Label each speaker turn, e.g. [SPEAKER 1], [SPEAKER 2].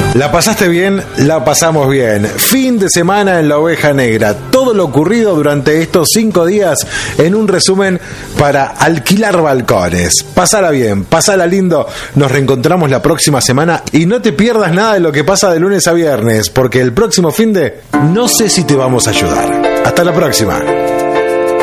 [SPEAKER 1] ¿La pasaste bien? La pasamos bien. Fin de semana en la Oveja Negra. Todo lo ocurrido durante estos 5 días en un resumen para alquilar balcones. Pasala bien, pasala lindo. Nos reencontramos la próxima semana y no te pierdas nada de lo que pasa de lunes a viernes, porque el próximo finde no sé si te vamos a ayudar. Hasta la próxima.